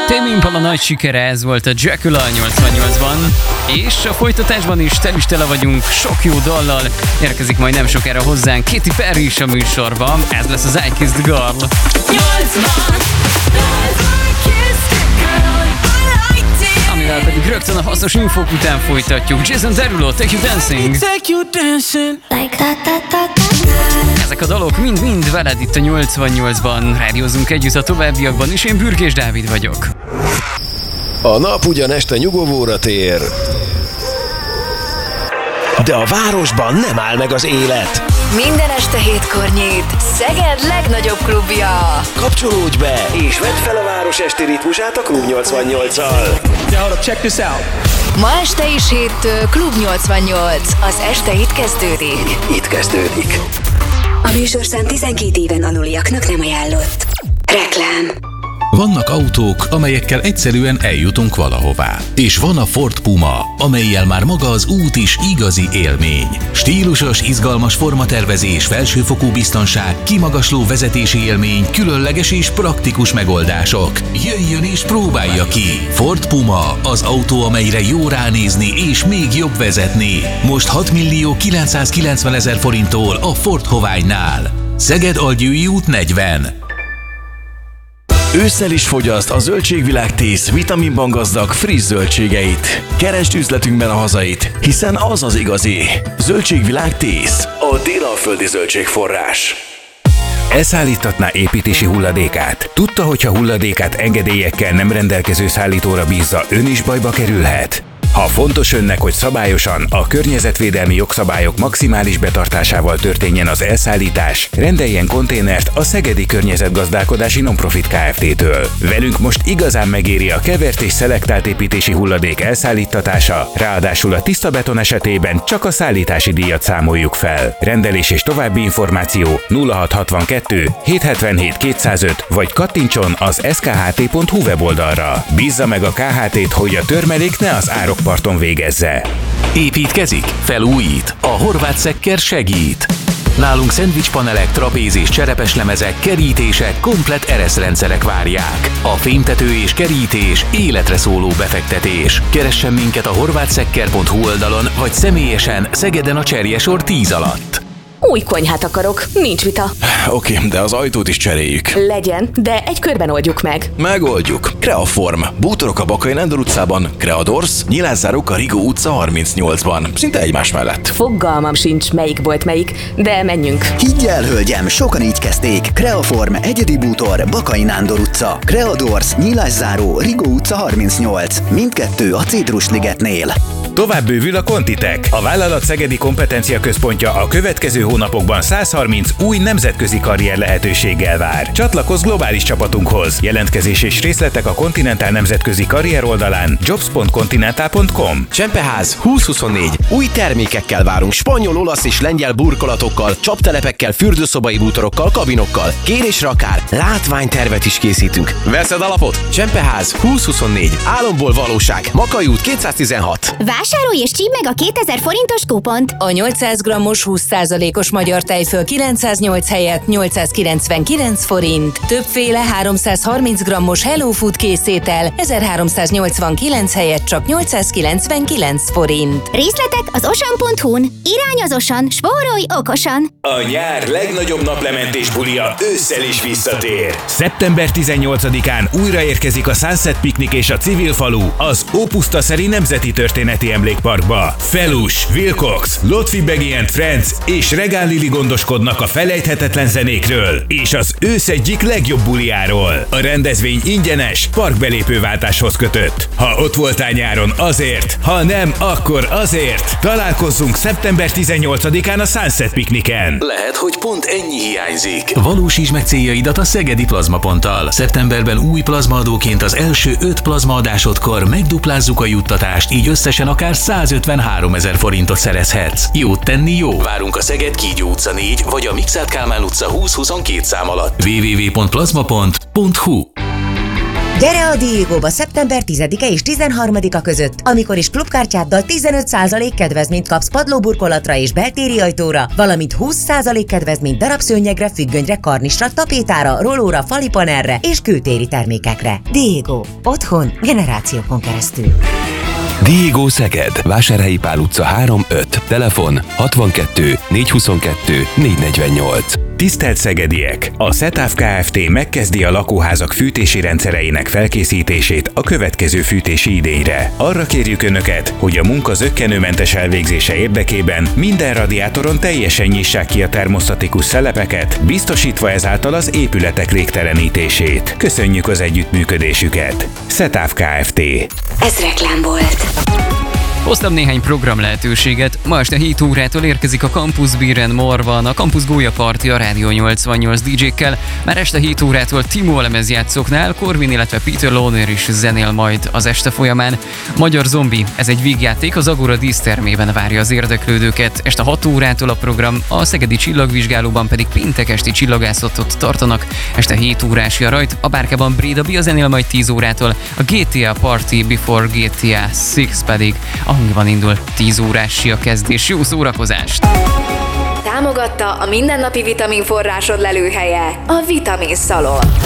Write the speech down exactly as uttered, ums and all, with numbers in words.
Tame Impala nagy sikere, ez volt a Dracula nyolcvannyolcban, és a folytatásban is tel is tele vagyunk sok jó dallal. Érkezik majd nem sokára hozzánk Katy Perry is a műsorban, ez lesz az I Kissed the Girl. Amivel pedig rögtön a hasznos infók után folytatjuk. Jason Derulo, Take You Dancing. Ezek a dalok mind-mind veled itt a nyolcvannyolcban. Rádiózunk együtt a továbbiakban is, én Bürkés Dávid vagyok. A nap ugyan este nyugovóra tér, de a városban nem áll meg az élet. Minden este hétkor nyit Szeged legnagyobb klubja. Kapcsolódj be, és vedd fel a város esti ritmusát a Klub nyolcvannyolccal. Yeah, hold up, check this out. Ma este is héttől Klub nyolcvannyolc. Az este itt kezdődik. Itt kezdődik. A műsorszám tizenkét éven aluliaknak nem ajánlott. Reklám. Vannak autók, amelyekkel egyszerűen eljutunk valahová. És van a Ford Puma, amellyel már maga az út is igazi élmény. Stílusos, izgalmas formatervezés, felsőfokú biztonság, kimagasló vezetési élmény, különleges és praktikus megoldások. Jöjjön és próbálja ki! Ford Puma, az autó, amelyre jó ránézni és még jobb vezetni. Most hat millió kilencszázkilencvenezer forinttól a Ford Hoványnál. Szeged-Algyői út negyven. Ősszel is fogyaszt a Zöldségvilág Tész vitaminban gazdag friss zöldségeit. Keresd üzletünkben a hazait, hiszen az az igazi. Zöldségvilág Tész, a délalföldi zöldségforrás. Elszállítatná építési hulladékát? Tudta, hogyha hulladékát engedélyekkel nem rendelkező szállítóra bízza, ön is bajba kerülhet? Ha fontos önnek, hogy szabályosan, a környezetvédelmi jogszabályok maximális betartásával történjen az elszállítás, rendeljen konténert a Szegedi Környezetgazdálkodási Nonprofit Kft-től. Velünk most igazán megéri a kevert és szelektált építési hulladék elszállíttatása, ráadásul a tiszta beton esetében csak a szállítási díjat számoljuk fel. Rendelés és további információ nulla hat hatvankettő hétszázhetvenhét kétszázöt vagy kattintson az esz ká há té pont hú weboldalra. Bízza meg a ká há té-t, hogy a törmelék ne az árok parton végezze. Építkezik? Felújít? A Horváth Szekker segít. Nálunk szendvicspanelek, trapéz és cserepeslemezek, kerítések, komplett ereszrendszerek várják. A fémtető és kerítés életre szóló befektetés. Keressen minket a horváthszekker pont hú oldalon, vagy személyesen Szegeden a Cserjesor tíz alatt. Új konyhát akarok, nincs vita. Oké, de az ajtót is cseréljük. Legyen, de egy körben oldjuk meg. Megoldjuk. Kreaform. Bútorok a Bakai Nándor utcában, Kreadors, nyilászárók a Rigó utca harmincnyolcban. Szinte egymás mellett. Fogalmam sincs, melyik volt melyik, de menjünk. Higgy el, hölgyem, sokan így kezdték. Kreaform, egyedi bútor, Bakai Nándor utca, Kreadors, nyilászáró, Rigó utca harmincnyolc. Mindkettő a Citrusligetnél. Tovább bővül a Contitek. A vállalat szegedi kompetencia központja a következő hónapokban százharminc új nemzetközi karrier lehetőséggel vár. Csatlakozz globális csapatunkhoz. Jelentkezés és részletek a Continental nemzetközi karrier oldalán jobs pont continental pont com. Csempeház húsz-huszonnégy. Új termékekkel várunk, spanyol, olasz és lengyel burkolatokkal, csaptelepekkel, fürdőszobai bútorokkal, kabinokkal. Kérésre akár látványtervet is készítünk. Veszed a lapot? Csempeház húsz-huszonnégy. Álomból valóság. Makai út kétszáztizenhat. Vásárolj és csípd meg a kétezer forintos kupont! A nyolcszáz grammos húsz százalékos magyar tejföl kilencszáznyolc helyett nyolcszázkilencvenkilenc forint. Többféle háromszázharminc grammos Hello Food készétel ezerháromszáznyolcvankilenc helyett csak nyolcszázkilencvenkilenc forint. Részletek az osan pont hu-n. Irányozosan, spórolj okosan! A nyár legnagyobb naplementés bulia ősszel is visszatér. szeptember tizennyolcadikán újra érkezik a Sunset Picnic és a Civil Falu az Ópusztaszeri Nemzeti Történeti Emlékparkba. Felus, Wilcox, Lotfi Begi and Friends és Regál Lili gondoskodnak a felejthetetlen zenékről és az ősz egyik legjobb buliáról. A rendezvény ingyenes, parkbelépőváltáshoz kötött. Ha ott voltál nyáron, azért, ha nem, akkor azért. Találkozzunk szeptember tizennyolcadikán a Sunset Picnicen. Lehet, hogy pont ennyi hiányzik. Valósítsd meg céljaidat a Szegedi Plazmaponttal. Szeptemberben új plazmaadóként az első öt plazmaadásodkor megduplázzuk a juttatást, így összesen akár százötvenháromezer forintot szerezhetsz. Jót tenni jó. Várunk a Szeged Kígyó utca négy vagy a Mikszáth Kálmán utca húsz-huszonkettő szám alatt. double-u double-u double-u pont plazma pont hu Gyere a Diegóba szeptember tizedike és tizenharmadika között, amikor is klubkártyáddal tizenöt százalék kedvezményt kapsz padlóburkolatra és beltéri ajtóra, valamint húsz százalék kedvezményt darabszőnyegre, függönyre, karnisra, tapétára, rolóra, falipanelre és kültéri termékekre. Diegó. Otthon generációkon keresztül. Diegó Szeged, Vásárhelyi Pál utca három öt, telefon hatvankettő négyszázhuszonkettő négyszáznegyvennyolc. Tisztelt szegediek! A Szetáv Kft. Megkezdi a lakóházak fűtési rendszereinek felkészítését a következő fűtési idényre. Arra kérjük Önöket, hogy a munka zökkenőmentes elvégzése érdekében minden radiátoron teljesen nyissák ki a termosztatikus szelepeket, biztosítva ezáltal az épületek légtelenítését. Köszönjük az együttműködésüket! Szetáv Kft. Ez reklám volt. Hoztam néhány program lehetőséget. Ma este hét órától érkezik a Campus Beer and More van, a Campus Gólya Party a Rádió nyolcvannyolc dé dzsékkel. Már este hét órától Timo lemezjátszóknál Corvin, illetve Peter Lohner is zenél majd az este folyamán. Magyar Zombi, ez egy vígjáték, az Agora dísztermében várja az érdeklődőket. Este hat órától a program, a Szegedi Csillagvizsgálóban pedig péntek esti csillagászatot tartanak. Este hét órás rajt, a Bárkában Bréda Bia zenél majd tíz órától, a gé té á Party Before gé té á hat pedig a hangban indul tíz órás a kezdés. Jó szórakozást! Támogatta a mindennapi vitaminforrásod lelőhelye, a Vitamin Szalon.